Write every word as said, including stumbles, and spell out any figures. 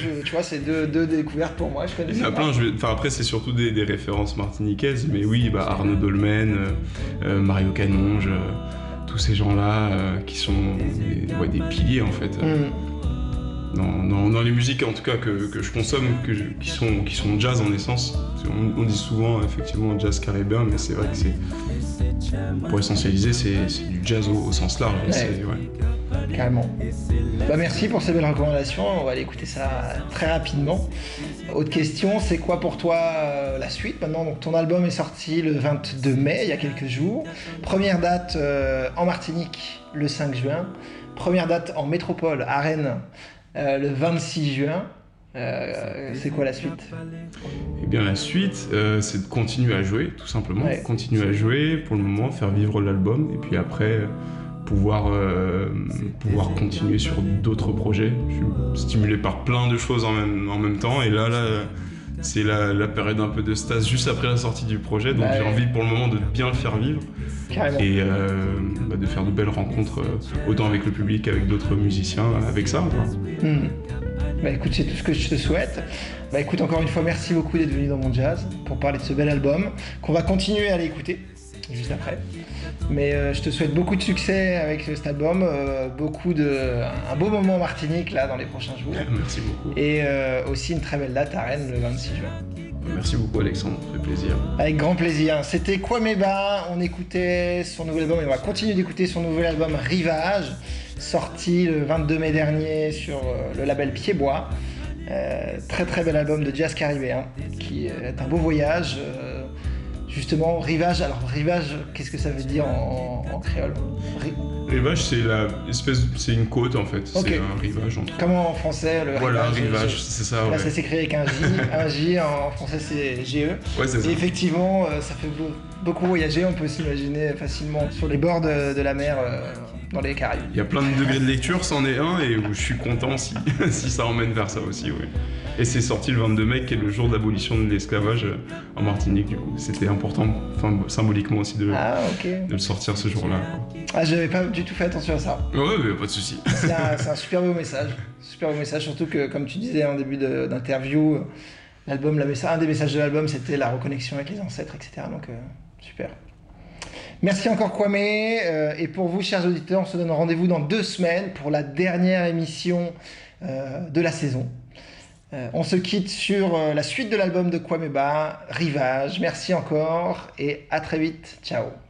je, tu vois, c'est deux, deux découvertes pour moi. Je connais. Il y en a plein. Je vais... Enfin après, c'est surtout des, des références martiniquaises, mais oui, bah, Arnaud Dolmen, euh, euh, Mario Canonge, euh, tous ces gens-là euh, qui sont des, ouais, des piliers en fait. Mm. Dans, dans, dans les musiques en tout cas que, que je consomme, que je, qui, sont, qui sont jazz en essence. On, on dit souvent effectivement jazz caribéen, mais c'est vrai que c'est, pour essentialiser, c'est, c'est du jazz au, au sens large. Ouais. C'est, ouais. Carrément. Bah merci pour ces belles recommandations, on va aller écouter ça très rapidement. Autre question, c'est quoi pour toi euh, la suite maintenant? Donc ton album est sorti le vingt-deux mai, il y a quelques jours. Première date euh, en Martinique le cinq juin. Première date en métropole à Rennes euh, le vingt-six juin. Euh, c'est quoi la suite? Eh bien la suite, euh, c'est de continuer à jouer, tout simplement. Ouais. Continuer à jouer pour le moment, faire vivre l'album, et puis après pouvoir, euh, pouvoir continuer sur d'autres projets. Je suis stimulé par plein de choses en même, en même temps, et là, là c'est la, la période un peu de stase juste après la sortie du projet, donc bah j'ai ouais. envie pour le moment de bien le faire vivre. Carrément. Et euh, bah de faire de belles rencontres, euh, autant avec le public qu'avec d'autres musiciens, avec ça. Mmh. Bah écoute, c'est tout ce que je te souhaite. Bah écoute, encore une fois, merci beaucoup d'être venu dans mon jazz pour parler de ce bel album, qu'on va continuer à aller écouter juste après. Mais euh, je te souhaite beaucoup de succès avec cet album, euh, beaucoup de, un beau moment en Martinique là dans les prochains jours. Merci beaucoup. Et euh, aussi une très belle date à Rennes le vingt-six juin. Merci beaucoup Alexandre, ça fait plaisir. Avec grand plaisir. C'était Kwameba, on écoutait son nouvel album et on va continuer d'écouter son nouvel album Rivage, sorti le vingt-deux mai dernier sur euh, le label Pied-Bois. Euh, très très bel album de jazz caribéen qui est un beau voyage. Euh, Justement, rivage, alors rivage, qu'est-ce que ça veut dire en, en créole? Ri... Rivage, c'est la espèce, c'est une côte en fait, okay. C'est un rivage. Entre... Comment en français le voilà, rivage? Voilà, rivage, c'est ça. Là, ouais. ça s'écrit avec un J, un J en français c'est G E. Ouais, c'est ça. Et effectivement, ça fait beaucoup voyager, on peut s'imaginer facilement sur les bords de, de la mer. Euh, dans les Caraïbes. Il y a plein de degrés de lecture, c'en est un, et je suis content si, si ça emmène vers ça aussi, oui. Et c'est sorti le vingt-deux mai, qui est le jour de l'abolition de l'esclavage en Martinique, du coup. C'était important, enfin, symboliquement aussi, de, ah, okay. de le sortir ce jour-là, quoi. Ah, j'avais pas du tout fait attention à ça. Ouais, mais pas de souci. C'est un, c'est un super beau message, super beau message, surtout que, comme tu disais en début de, d'interview, l'album, la, un des messages de l'album, c'était la reconnexion avec les ancêtres, et cetera. Donc, euh, super. Merci encore Kwame, euh, et pour vous chers auditeurs, on se donne rendez-vous dans deux semaines pour la dernière émission euh, de la saison. Euh, on se quitte sur euh, la suite de l'album de Kwameba, Rivage. Merci encore et à très vite, ciao.